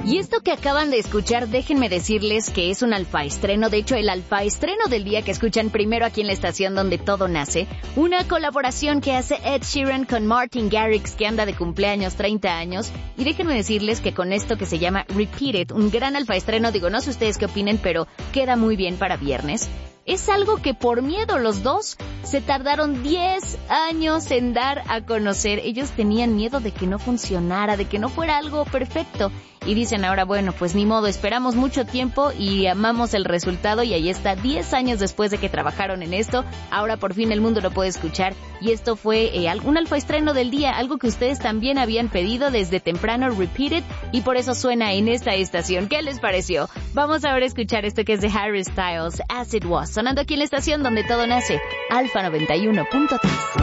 Y esto que acaban de escuchar, déjenme decirles que es un alfaestreno, de hecho el alfaestreno del día que escuchan primero aquí en la estación donde todo nace, una colaboración que hace Ed Sheeran con Martin Garrix, que anda de cumpleaños, 30 años, y déjenme decirles que con esto que se llama Repeat It, un gran alfaestreno, digo, no sé ustedes qué opinen, pero queda muy bien para viernes. Es algo que por miedo los dos se tardaron 10 años en dar a conocer. Ellos tenían miedo de que no funcionara, de que no fuera algo perfecto. Y dicen ahora, bueno, pues ni modo, esperamos mucho tiempo y amamos el resultado. Y ahí está, 10 años después de que trabajaron en esto, ahora por fin el mundo lo puede escuchar. Y esto fue un alfaestreno del día, algo que ustedes también habían pedido desde temprano, Repeat It, y por eso suena en esta estación. ¿Qué les pareció? Vamos ahora a escuchar esto que es de Harry Styles, As It Was, sonando aquí en la estación donde todo nace, Alfa 91.3.